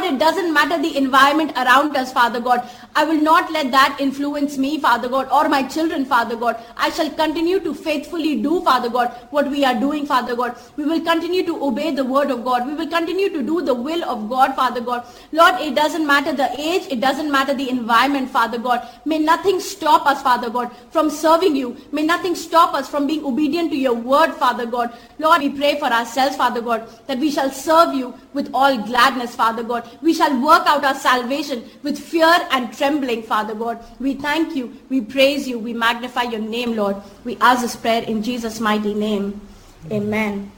Lord, it doesn't matter the environment around us, Father God. I will not let that influence me, Father God, or my children, Father God. I shall continue to faithfully do, Father God, what we are doing, Father God. We will continue to obey the word of God. We will continue to do the will of God, Father God. Lord, it doesn't matter the age. It doesn't matter the environment, Father God. May nothing stop us, Father God, from serving you. May nothing stop us from being obedient to your word, Father God. Lord, we pray for ourselves, Father God, that we shall serve you with all gladness, Father God. We shall work out our salvation with fear and trembling, Father God. We thank you, we praise you, we magnify your name, Lord. We ask this prayer in Jesus' mighty name. Amen.